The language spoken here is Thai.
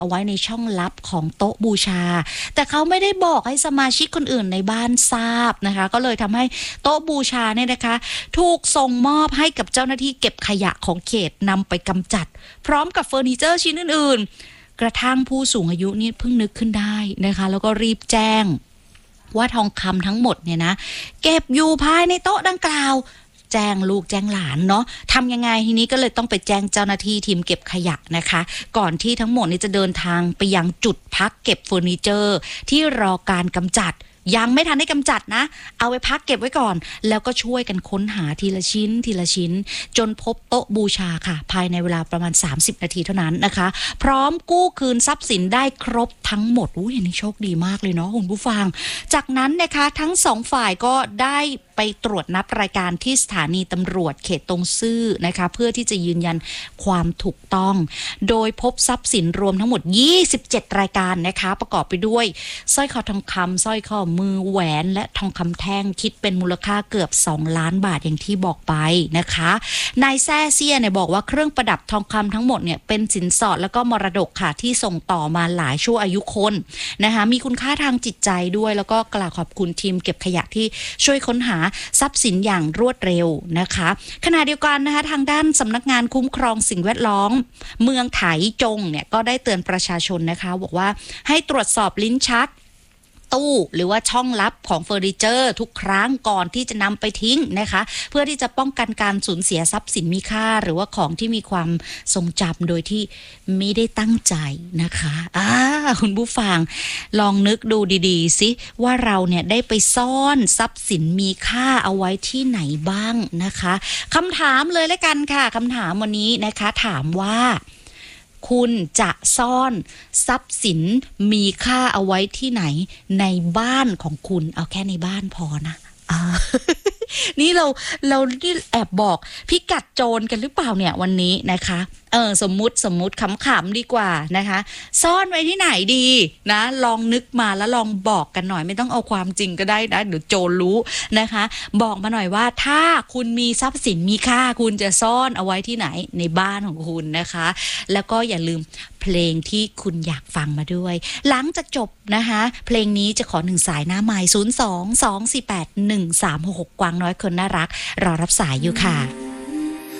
เอาไว้ในช่องลับของโต๊ะบูชาแต่เขาไม่ได้บอกให้สมาชิกคนอื่นในบ้านทราบนะคะก็เลยทำให้โต๊ะบูชาเนี่ยนะคะถูกส่งมอบให้กับเจ้าหน้าที่เก็บขยะของเขตนำไปกำจัดพร้อมกับเฟอร์นิเจอร์ชิ้นอื่นๆกระทั่งผู้สูงอายุนี่เพิ่งนึกขึ้นได้นะคะแล้วก็รีบแจ้งว่าทองคำทั้งหมดเนี่ยนะเก็บอยู่ภายในโต๊ะดังกล่าวแจ้งลูกแจ้งหลานเนาะทำยังไงทีนี้ก็เลยต้องไปแจ้งเจ้าหน้าที่ทีมเก็บขยะนะคะก่อนที่ทั้งหมดนี้จะเดินทางไปยังจุดพักเก็บเฟอร์นิเจอร์ที่รอการกำจัดยังไม่ทันได้กำจัดนะเอาไว้พักเก็บไว้ก่อนแล้วก็ช่วยกันค้นหาทีละชิ้นทีละชิ้นจนพบโต๊ะบูชาค่ะภายในเวลาประมาณ30นาทีเท่านั้นนะคะพร้อมกู้คืนทรัพย์สินได้ครบทั้งหมดอุ้ยอันนี้โชคดีมากเลยเนาะคุณผู้ฟังจากนั้นนะคะทั้งสองฝ่ายก็ได้ไปตรวจนับรายการที่สถานีตำรวจเขตตงซื่อนะคะเพื่อที่จะยืนยันความถูกต้องโดยพบทรัพย์สินรวมทั้งหมด27รายการนะคะประกอบไปด้วยสร้อยคอทองคำสร้อยข้อมือแหวนและทองคำแท่งคิดเป็นมูลค่าเกือบ2ล้านบาทอย่างที่บอกไปนะคะนายแซ่เซียเนี่ยบอกว่าเครื่องประดับทองคำทั้งหมดเนี่ยเป็นสินสอดแล้วก็มรดกค่ะที่ส่งต่อมาหลายชั่วอายุคนนะคะมีคุณค่าทางจิตใจด้วยแล้วก็กล่าวขอบคุณทีมเก็บขยะที่ช่วยค้นหาทรัพย์สินอย่างรวดเร็วนะคะขณะเดียวกันนะคะทางด้านสำนักงานคุ้มครองสิ่งแวดล้อมเมืองไถจงเนี่ยก็ได้เตือนประชาชนนะคะบอกว่าให้ตรวจสอบลิ้นชักตู้หรือว่าช่องลับของเฟอร์นิเจอร์ทุกครั้งก่อนที่จะนำไปทิ้งนะคะเพื่อที่จะป้องกันการสูญเสียทรัพย์สินมีค่าหรือว่าของที่มีความทรงจำโดยที่ไม่ได้ตั้งใจนะคะคุณผู้ฟังลองนึกดูดีๆสิว่าเราเนี่ยได้ไปซ่อนทรัพย์สินมีค่าเอาไว้ที่ไหนบ้างนะคะคำถามเลยแล้วกันค่ะคำถามวันนี้นะคะถามว่าคุณจะซ่อนทรัพย์สินมีค่าเอาไว้ที่ไหนในบ้านของคุณเอาแค่ในบ้านพอนะนี่เราที่แอบบอกพิกัดโจรกันหรือเปล่าเนี่ยวันนี้นะคะสมมุติขำๆดีกว่านะคะซ่อนไว้ที่ไหนดีนะลองนึกมาแล้วลองบอกกันหน่อยไม่ต้องเอาความจริงก็ได้นะเดี๋ยวโจรรู้นะคะบอกมาหน่อยว่าถ้าคุณมีทรัพย์สินมีค่าคุณจะซ่อนเอาไว้ที่ไหนในบ้านของคุณนะคะแล้วก็อย่าลืมเพลงที่คุณอยากฟังมาด้วยหลังจากจบนะคะเพลงนี้จะขอ1สายหน้าไมค์02-248-1366กวางน้อยคนน่ารักรอรับสายอยู่ค่ะ